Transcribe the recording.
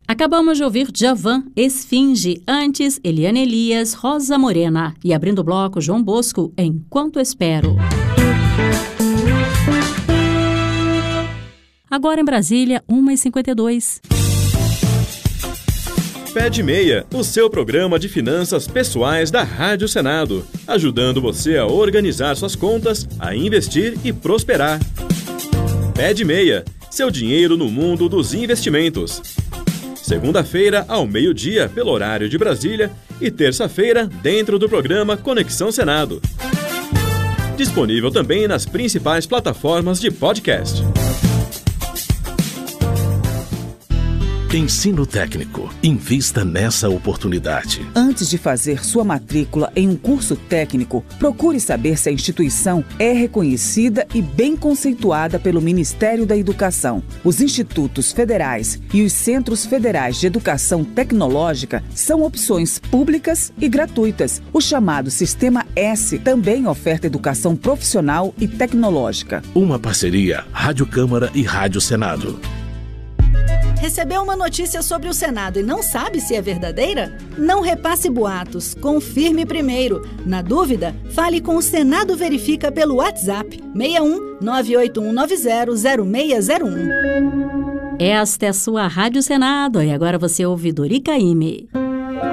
Acabamos de ouvir Djavan, Esfinge, antes Eliane Elias, Rosa Morena e abrindo o bloco João Bosco, Enquanto Espero. Agora em Brasília, 1h52. Pé de Meia, o seu programa de finanças pessoais da Rádio Senado, ajudando você a organizar suas contas, a investir e prosperar. Pé de Meia, seu dinheiro no mundo dos investimentos. Segunda-feira, ao meio-dia, pelo horário de Brasília, e terça-feira, dentro do programa Conexão Senado. Disponível também nas principais plataformas de podcast. Ensino técnico. Invista nessa oportunidade. Antes de fazer sua matrícula em um curso técnico, procure saber se a instituição é reconhecida e bem conceituada pelo Ministério da Educação. Os institutos federais e os centros federais de educação tecnológica são opções públicas e gratuitas. O chamado Sistema S também oferta educação profissional e tecnológica. Uma parceria Rádio Câmara e Rádio Senado. Recebeu uma notícia sobre o Senado e não sabe se é verdadeira? Não repasse boatos, confirme primeiro. Na dúvida, fale com o Senado Verifica pelo WhatsApp 61 98190 0601. Esta é a sua Rádio Senado e agora você ouve Dori Caymmi.